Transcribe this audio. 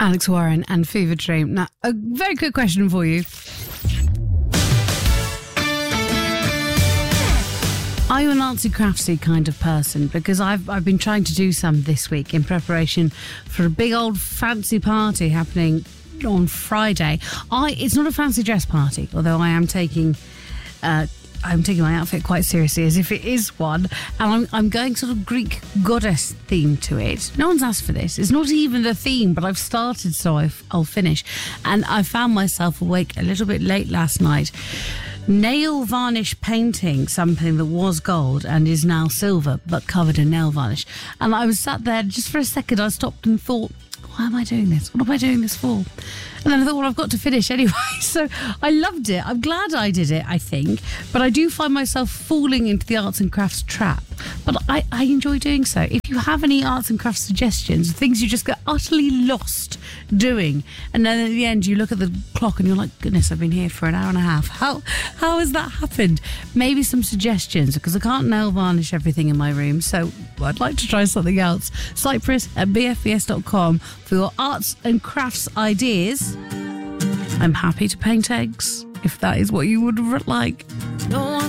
Alex Warren and Fever Dream. Now, a very quick question for you. Are you an artsy craftsy kind of person? Because I've been trying to do some this week in preparation for a big old fancy party happening on Friday. It's not a fancy dress party, although I am taking my outfit quite seriously, as if it is one, and I'm going sort of Greek goddess theme to it. No one's asked for this. It's not even the theme, but I've started, so I'll finish. And I found myself awake a little bit late last night, nail varnish painting something that was gold and is now silver, but covered in nail varnish. And I was sat there just for a second. I stopped and thought, why am I doing this? What am I doing this for? And then I thought, well, I've got to finish anyway. So I loved it. I'm glad I did it, I think. But I do find myself falling into the arts and crafts trap. But I enjoy doing so. If you have any arts and crafts suggestions, things you just get utterly lost doing, and then at the end you look at the clock and you're like, goodness, I've been here for an hour and a half. How has that happened? Maybe some suggestions, because I can't nail varnish everything in my room. So I'd like to try something else. Cyprus@bfbs.com for your arts and crafts ideas. I'm happy to paint eggs, if that is what you would like.